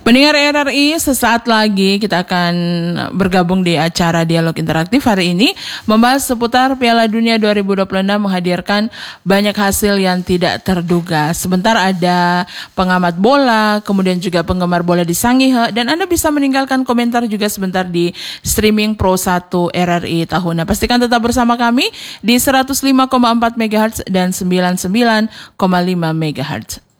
Pendengar RRI, sesaat lagi kita akan bergabung di acara Dialog Interaktif hari ini membahas seputar Piala Dunia 2026 menghadirkan banyak hasil yang tidak terduga. Sebentar ada pengamat bola, kemudian juga penggemar bola di Sangihe, dan Anda bisa meninggalkan komentar juga sebentar di streaming Pro 1 RRI Tahuna. Pastikan tetap bersama kami di 105,4 MHz dan 99,5 MHz.